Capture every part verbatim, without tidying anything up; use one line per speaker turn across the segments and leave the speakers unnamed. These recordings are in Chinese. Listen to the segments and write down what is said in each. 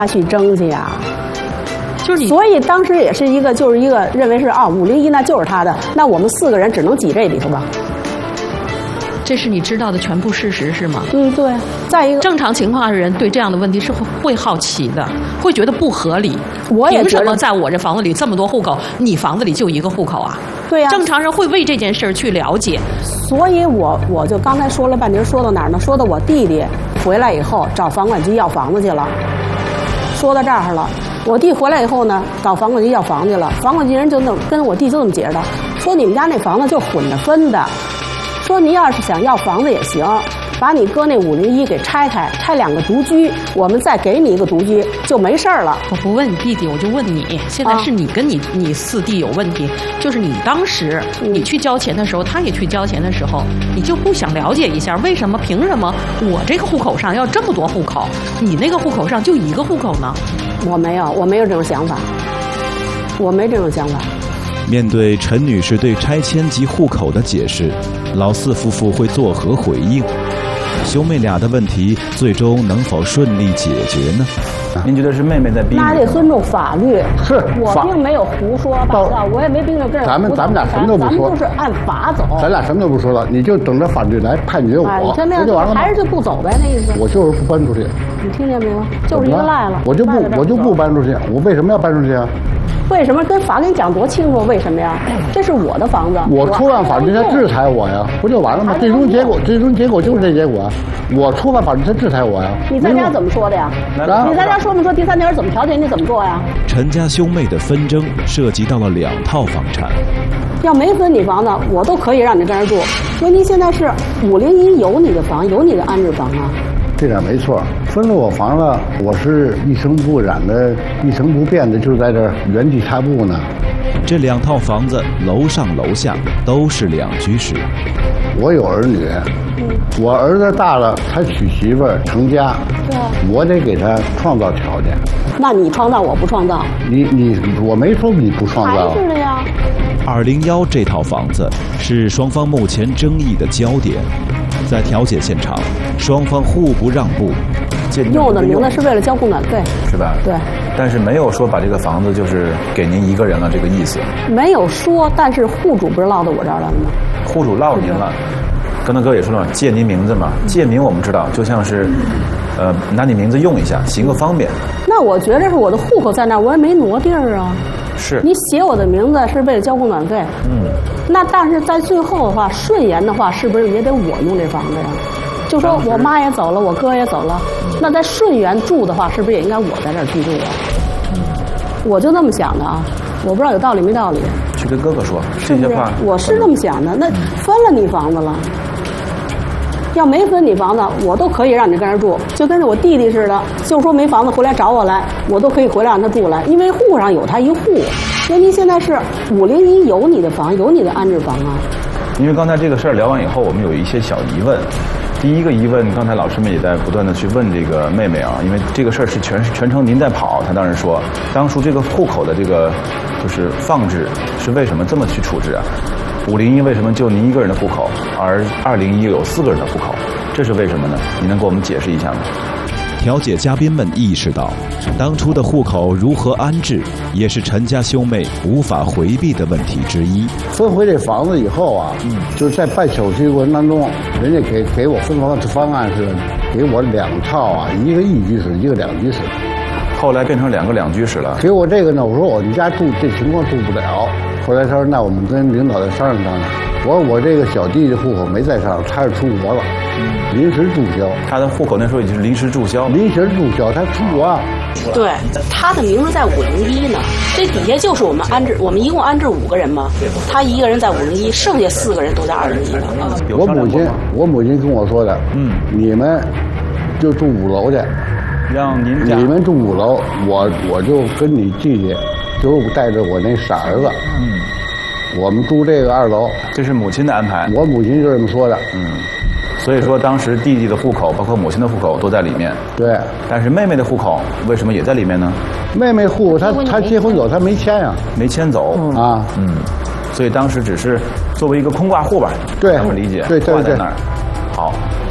他去争去呀。
就是你，
所以当时也是一个，就是一个认为是啊，五零一那就是他的，那我们四个人只能挤这里头吧。
这是你知道的全部事实是吗？
嗯，对。再一个，
正常情况的人对这样的问题是会会好奇的，会觉得不合理。
我也
凭什么在我这房子里这么多户口，你房子里就一个户口啊？
对呀、啊。
正常人会为这件事儿去了解。
所以我我就刚才说了半天，说到哪儿呢？说到我弟弟回来以后找房管局要房子去了。说到这儿了，我弟回来以后呢，找房管局要房去了。房管局人就那跟我弟就这么解释的，说你们家那房子就混着分的，说您要是想要房子也行，把你哥那五零一给拆开，拆两个独居，我们再给你一个独居就没事儿了。
我不问你弟弟，我就问你，现在是你跟你、啊、你四弟有问题，就是你当时你去交钱的时候，他也去交钱的时候，你就不想了解一下为什么凭什么我这个户口上要这么多户口，你那个户口上就一个户口呢？
我没有，我没有这种想法，我没这种想法。
面对陈女士对拆迁及户口的解释，老四夫妇会作何回应？兄妹俩的问题最终能否顺利解决呢？
您觉得是妹妹在逼你？
那得尊重法律。
是，
我并没有胡说八道，我也没并着跟人。
咱们咱们俩什么都不说，
咱们就是按法走。
咱俩什么都不说了，你就等着法律来判决我，
哎、你不
就完了吗？
还是就不走呗，那意思。
我就是不搬出去。
你听见没有？就是一个赖了。
我就不，我就不搬出去。我为什么要搬出去啊？
为什么跟法给你讲多清楚？为什么呀？这是我的房子，
我触犯法律，他制裁我呀，不就完了吗？最终结果，最终结果就是这结果。我触犯法律，他制裁我呀。
你在家怎么说的呀？你在家说没说第三条怎么调解？你怎么做呀？
陈家兄妹的纷争涉及到了两套房产。
要没分你房子，我都可以让你跟人住。问题现在是五零一有你的房，有你的安置房啊。
这点没错，分了我房了，我是一成不染的，一成不变的，就在这原地踏步呢。
这两套房子楼上楼下都是两居室。
我有儿女，嗯、我儿子大了，他娶媳妇儿成家，
对、啊，
我得给他创造条件。
那你创造，我不创造。
你你我没说你不创造。
还是的呀。
二零幺这套房子是双方目前争议的焦点。在调解现场，双方互不让步。
用我的名字是为了交供暖费，
是吧？
对。
但是没有说把这个房子就是给您一个人了这个意思。
没有说，但是户主不是落到我这儿来了吗？
户主落您了。刚才哥也说了，借您名字嘛，借名我们知道，就像是，呃，拿你名字用一下，行个方便。
那我觉得是我的户口在那儿，我也没挪地儿啊。
是。
你写我的名字是为了交供暖费。
嗯。
那但是在最后的话，顺延的话，是不是也得我用这房子呀？就说我妈也走了，我哥也走了，嗯、那在顺延住的话，是不是也应该我在这儿居住啊？嗯。我就那么想的啊，我不知道有道理没道理。
去跟哥哥说
这些话。我是这么想的，那分了你房子了。要没分你房子，我都可以让你跟人住，就跟着我弟弟似的，就说没房子回来找我来，我都可以回来让他住来，因为户上有他一户。问题现在是五零一有你的房，有你的安置房啊。
因为刚才这个事儿聊完以后，我们有一些小疑问。第一个疑问，刚才老师们也在不断的去问这个妹妹啊，因为这个事儿是全全程您在跑，她当然说，当初这个户口的这个就是放置是为什么这么去处置啊？五零一为什么就您一个人的户口，而二零一有四个人的户口，这是为什么呢？你能给我们解释一下吗？
调解嘉宾们意识到，当初的户口如何安置，也是陈家兄妹无法回避的问题之一。
分回这房子以后啊，嗯，就是在办手续过程当中，人家给给我分房的方案是给我两套啊，一个一居室，一个两居室。
后来变成两个两居室了。
给我这个呢，我说我们家住这情况住不了。后来他说，那我们跟领导再商量商量。我说我这个小弟的户口没在上，他是出国了，嗯、临时注销。
他的户口那时候已经是临时注销。
临时注销，他出国啊。
对，他的名字在五零一呢，这底下就是我们安置，我们一共安置五个人嘛，他一个人在五零一，剩下四个人都在二零一了。
我母亲，我母亲跟我说的，嗯，你们就住五楼去，
让您家
你们住五楼，我我就跟你弟弟，就是带着我那傻儿子，嗯，我们住这个二楼。
这是母亲的安排。
我母亲就这么说的，
嗯。所以说，当时弟弟的户口，包括母亲的户口都在里面。
对。但
是妹妹的户口为什么也在里面呢？
妹妹户她她结婚走，她没迁呀，
没迁走、
嗯、啊。
嗯。所以当时只是作为一个空挂户吧。
对。
这么理解。
对对对。
挂在那儿。好，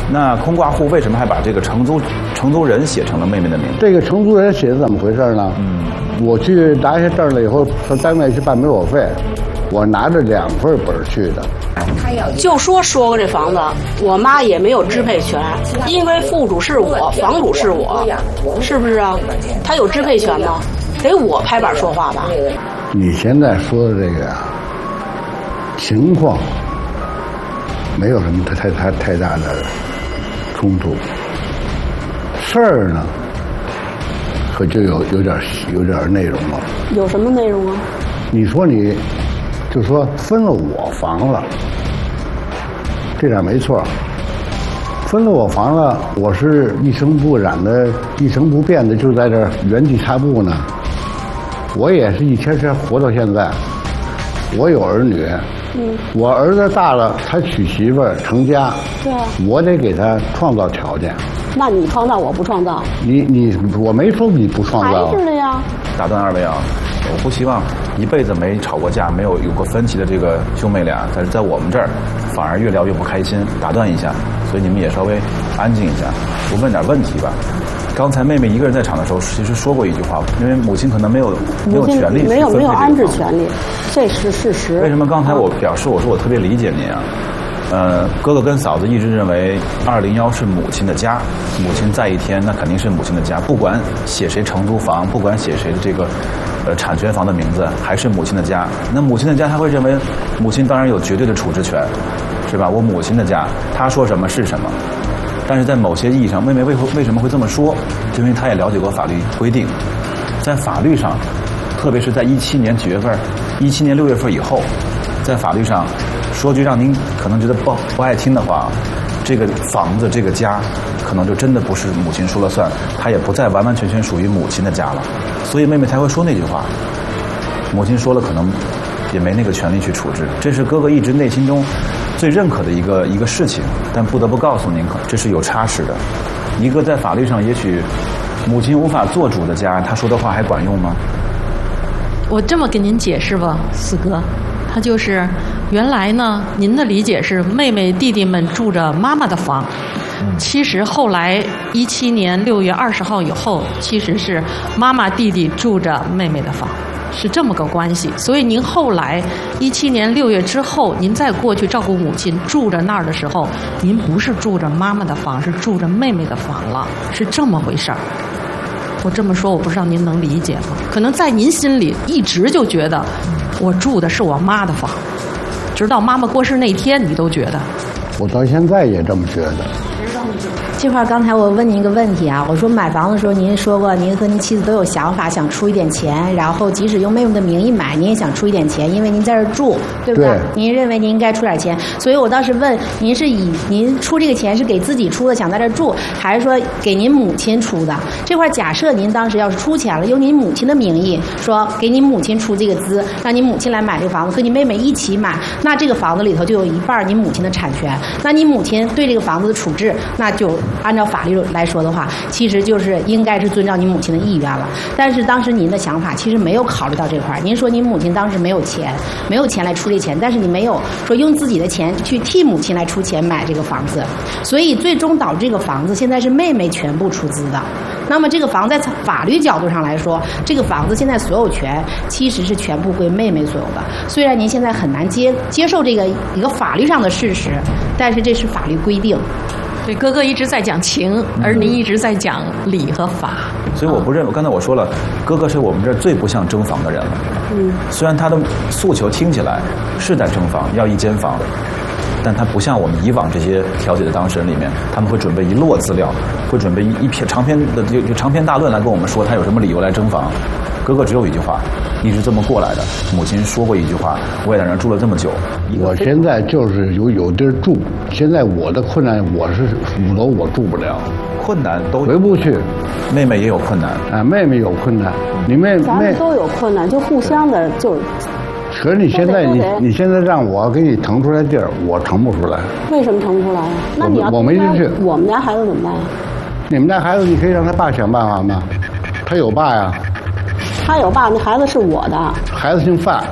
那空挂户为什么还把这个承租承租人写成了妹妹的名字？
这个承租人写的怎么回事呢？嗯，我去拿下证了以后，上单位去办没有费，我拿着两份本去的。
就说说过这房子，我妈也没有支配权，因为户主是我，房主是我，是不是啊？她有支配权吗？得我拍板说话吧。
你现在说的这个呀，情况没有什么太太太太大的冲突，事儿呢，可就有有点有点内容了。
有什么内容啊？
你说你，就说分了我房了，这点没错。分了我房了，我是一成不染的、一成不变的，就在这儿原地踏步呢。我也是一天天活到现在，我有儿女，嗯，我儿子大了，他娶媳妇儿成家，
对啊，
我得给他创造条件。
那你创造，我不创造。
你你我没说你不创造。
还是的呀。
打断二位啊，我不希望一辈子没吵过架、没有有过分歧的这个兄妹俩，但是在我们这儿反而越聊越不开心。打断一下，所以你们也稍微安静一下。我问点问题吧。刚才妹妹一个人在场的时候，其实说过一句话，因为母亲可能没有没有权利，
没有没有安置权利，这是事实。
为什么刚才我表示我说我特别理解您啊？呃，哥哥跟嫂子一直认为二零幺是母亲的家，母亲在一天那肯定是母亲的家，不管写谁承租房，不管写谁的这个呃产权房的名字，还是母亲的家。那母亲的家，他会认为母亲当然有绝对的处置权，是吧？我母亲的家，她说什么是什么。但是在某些意义上，妹妹为为什么会这么说？就因为她也了解过法律规定，在法律上，特别是在一七年几月份、一七年六月份以后，在法律上，说句让您可能觉得不不爱听的话，这个房子、这个家，可能就真的不是母亲说了算，她也不再完完全全属于母亲的家了。所以妹妹才会说那句话，母亲说了，可能也没那个权利去处置。这是哥哥一直内心中最认可的一个一个事情，但不得不告诉您，这是有差池的。一个在法律上也许母亲无法做主的家，他说的话还管用吗？
我这么跟您解释吧，四哥，他就是原来呢，您的理解是妹妹弟弟们住着妈妈的房，其实后来一七年六月二十号以后，其实是妈妈弟弟住着妹妹的房。是这么个关系，所以您后来一七年六月之后，您再过去照顾母亲住着那儿的时候，您不是住着妈妈的房，是住着妹妹的房了，是这么回事儿。我这么说，我不知道您能理解吗？可能在您心里一直就觉得我住的是我妈的房，直到妈妈过世那天，你都觉得。
我到现在也这么觉得。
这块刚才我问您一个问题啊，我说买房的时候您说过您和您妻子都有想法，想出一点钱，然后即使用妹妹的名义买，您也想出一点钱，因为您在这儿住，对不对？对。您认为您应该出点钱，所以我当时问您是以您出这个钱是给自己出的，想在这儿住，还是说给您母亲出的？这块假设您当时要是出钱了，用您母亲的名义说给您母亲出这个资，让您母亲来买这个房子，和你妹妹一起买，那这个房子里头就有一半您母亲的产权，那你母亲对这个房子的处置，那就按照法律来说的话，其实就是应该是遵照您母亲的意愿了。但是当时您的想法其实没有考虑到这块儿。您说您母亲当时没有钱，没有钱来出这钱，但是你没有说用自己的钱去替母亲来出钱买这个房子，所以最终导致这个房子现在是妹妹全部出资的。那么这个房在法律角度上来说，这个房子现在所有权其实是全部归妹妹所有的。虽然您现在很难接接受这个一个法律上的事实，但是这是法律规定。
对，哥哥一直在讲情，而您一直在讲理和法。
所以我不认为，刚才我说了，哥哥是我们这儿最不像征房的人了。嗯，虽然他的诉求听起来是在征房，要一间房，但他不像我们以往这些调解的当事人里面，他们会准备一摞资料，会准备一一篇长篇的就就长篇大论来跟我们说他有什么理由来征房。哥哥只有一句话，一直这么过来的。母亲说过一句话，我也在那儿住了这么久。
我现在就是有有地儿住，现在我的困难，我是五楼我住不了，
困难都
回不去。
妹妹也有困难
啊，妹妹有困难，你妹
咱们都有困难，就互相的就。
可是你现在你你现在让我给你腾出来地儿，我腾不出来。
为什么腾不出来啊？那你要
我没进去，
我们家孩子怎么办呀？
你们家孩子，你可以让他爸想办法吗？他有爸呀。
他有爸，那孩子是我的。
孩子姓范。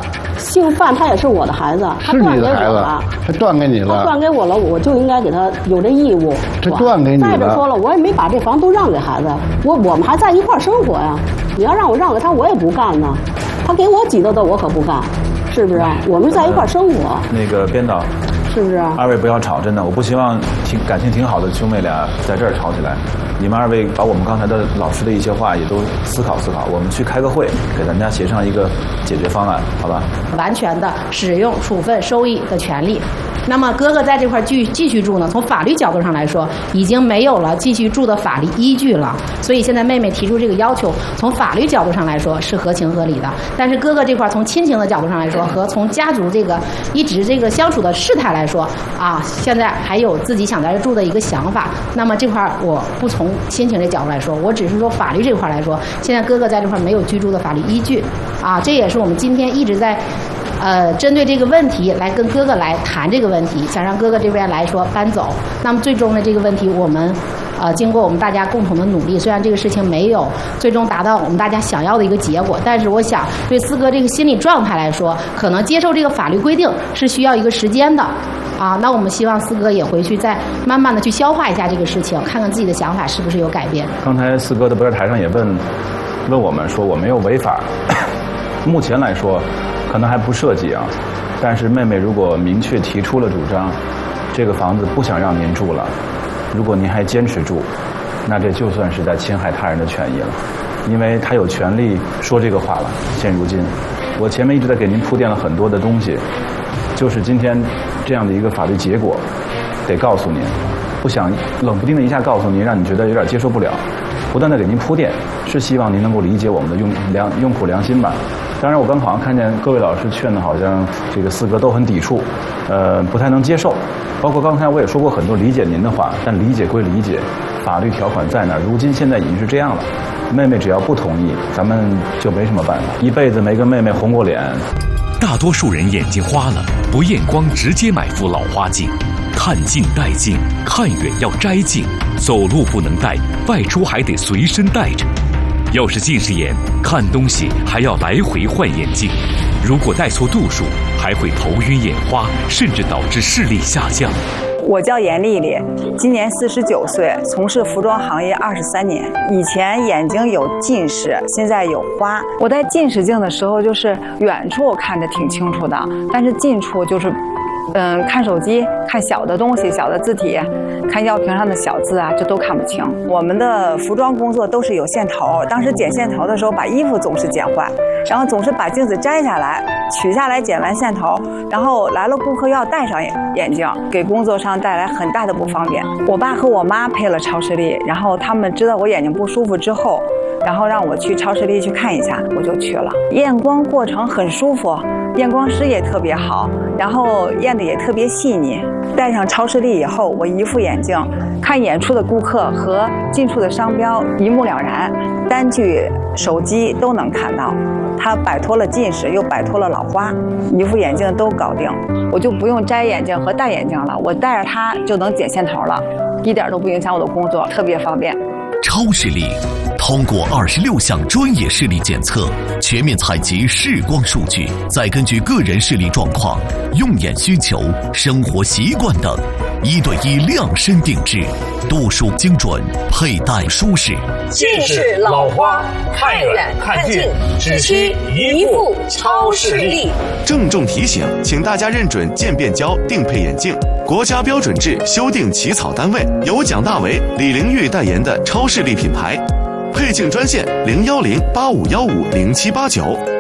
媳妇范他也是我的孩子，他
是
断给我
你的孩子
了，，
他断给你
他
了，
断给我了，我就应该给他有这义务。
他断给你了。
再者说了，我也没把这房都让给孩子，我我们还在一块儿生活呀。你要让我让给他，我也不干呢。他给我几斗斗，我可不干，是不是？我们在一块儿生活，
那个编导，
是不是？
二位不要吵，真的，我不希望挺感情挺好的兄妹俩在这儿吵起来。你们二位把我们刚才的老师的一些话也都思考思考，我们去开个会，给大家协商一个解决方案，好吧？
完全的使用处分收益的权利。那么哥哥在这块继继续住呢，从法律角度上来说，已经没有了继续住的法律依据了。所以现在妹妹提出这个要求，从法律角度上来说是合情合理的。但是哥哥这块从亲情的角度上来说，和从家族这个一直这个相处的事态来说，啊，现在还有自己想在这住的一个想法。那么这块我不从亲情这角度来说，我只是说法律这块来说，现在哥哥在这块没有居住的法律依据，啊，这也是我们今天一直在。呃，针对这个问题来跟哥哥来谈这个问题，想让哥哥这边来说搬走。那么最终的这个问题，我们呃经过我们大家共同的努力，虽然这个事情没有最终达到我们大家想要的一个结果，但是我想对四哥这个心理状态来说，可能接受这个法律规定是需要一个时间的。啊，那我们希望四哥也回去再慢慢的去消化一下这个事情，看看自己的想法是不是有改变。
刚才四哥的不是台上也问问我们说我没有违法，目前来说可能还不涉及啊，但是妹妹如果明确提出了主张，这个房子不想让您住了，如果您还坚持住，那这就算是在侵害他人的权益了，因为他有权利说这个话了。现如今，我前面一直在给您铺垫了很多的东西，就是今天这样的一个法律结果，得告诉您，不想冷不丁的一下告诉您，让你觉得有点接受不了，不断的给您铺垫，是希望您能够理解我们的用良用苦良心吧。当然，我刚好像看见各位老师劝的，好像这个四哥都很抵触，呃，不太能接受。包括刚才我也说过很多理解您的话，但理解归理解，法律条款在那儿。如今现在已经是这样了，妹妹只要不同意，咱们就没什么办法。一辈子没跟妹妹红过脸。
大多数人眼睛花了，不验光直接买副老花镜，看近带近，看远要摘镜，走路不能带，外出还得随身带着。要是近视眼，看东西还要来回换眼镜，如果戴错度数，还会头晕眼花，甚至导致视力下降。
我叫严丽丽，今年四十九岁，从事服装行业二十三年。以前眼睛有近视，现在有花。我戴近视镜的时候，就是远处看着挺清楚的，但是近处就是。嗯，看手机，看小的东西，小的字体，看药瓶上的小字啊，这都看不清。我们的服装工作都是有线头，当时剪线头的时候，把衣服总是剪坏，然后总是把镜子摘下来，取下来剪完线头，然后来了顾客要戴上眼镜，给工作上带来很大的不方便。我爸和我妈配了超视力，然后他们知道我眼睛不舒服之后，然后让我去超视力去看一下，我就去了。验光过程很舒服，验光师也特别好，然后验的也特别细腻。戴上超视力以后，我一副眼镜看远处的顾客和近处的商标一目了然，单据、手机都能看到。它摆脱了近视，又摆脱了老花，一副眼镜都搞定，我就不用摘眼镜和戴眼镜了，我戴着它就能剪线头了，一点都不影响我的工作，特别方便。
超视力通过二十六项专业视力检测，全面采集视光数据，再根据个人视力状况、用眼需求、生活习惯等，一对一量身定制，度数精准，佩戴舒适。
近视、老花，看远看近，只需一副超视力。
郑重提醒，请大家认准渐变焦定配眼镜，国家标准制修订起草单位由蒋大为、李玲玉代言的超视力品牌。配镜专线零幺零八五幺五零七八九。